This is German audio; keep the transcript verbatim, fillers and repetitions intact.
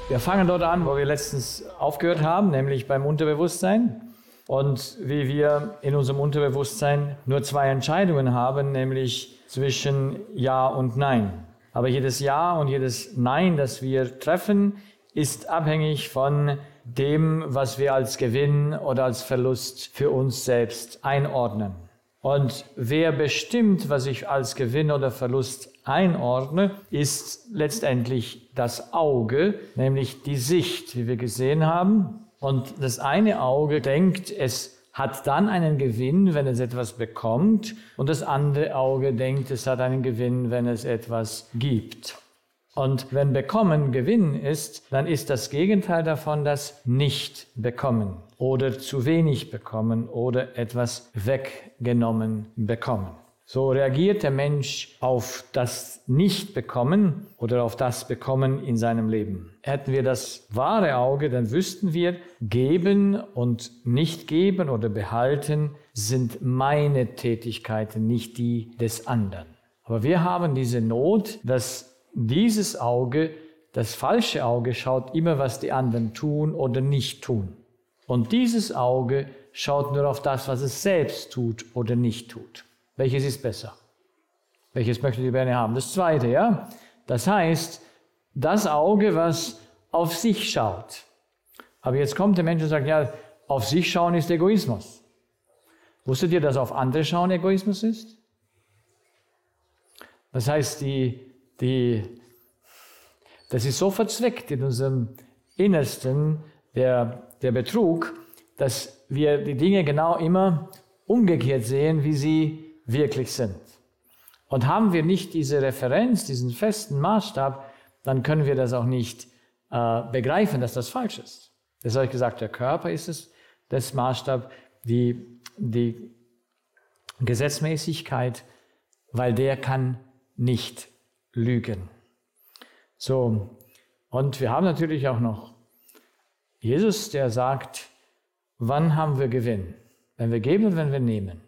Wir fangen dort an, wo wir letztens aufgehört haben, nämlich beim Unterbewusstsein. Und wie wir in unserem Unterbewusstsein nur zwei Entscheidungen haben, nämlich zwischen Ja und Nein. Aber jedes Ja und jedes Nein, das wir treffen, ist abhängig von dem, was wir als Gewinn oder als Verlust für uns selbst einordnen. Und wer bestimmt, was ich als Gewinn oder Verlust einordne, ist letztendlich das Auge, nämlich die Sicht, wie wir gesehen haben. Und das eine Auge denkt, es hat dann einen Gewinn, wenn es etwas bekommt, und das andere Auge denkt, es hat einen Gewinn, wenn es etwas gibt. Und wenn Bekommen Gewinn ist, dann ist das Gegenteil davon das Nicht-Bekommen oder zu wenig bekommen oder etwas weggenommen bekommen. So reagiert der Mensch auf das Nicht-Bekommen oder auf das Bekommen in seinem Leben. Hätten wir das wahre Auge, dann wüssten wir, geben und nicht geben oder behalten sind meine Tätigkeiten, nicht die des anderen. Aber wir haben diese Not, dass dieses Auge, das falsche Auge, schaut immer, was die anderen tun oder nicht tun. Und dieses Auge schaut nur auf das, was es selbst tut oder nicht tut. Welches ist besser? Welches möchtet ihr gerne haben? Das zweite, ja? Das heißt, das Auge, was auf sich schaut. Aber jetzt kommt der Mensch und sagt, ja, auf sich schauen ist Egoismus. Wusstet ihr, dass auf andere schauen Egoismus ist? Das heißt, die Die, das ist so verzwickt in unserem Innersten, der, der Betrug, dass wir die Dinge genau immer umgekehrt sehen, wie sie wirklich sind. Und haben wir nicht diese Referenz, diesen festen Maßstab, dann können wir das auch nicht äh, begreifen, dass das falsch ist. Das habe ich gesagt, der Körper ist es, das Maßstab, die, die Gesetzmäßigkeit, weil der kann nicht lügen. So, und wir haben natürlich auch noch Jesus, der sagt, wann haben wir Gewinn? Wenn wir geben und wenn wir nehmen.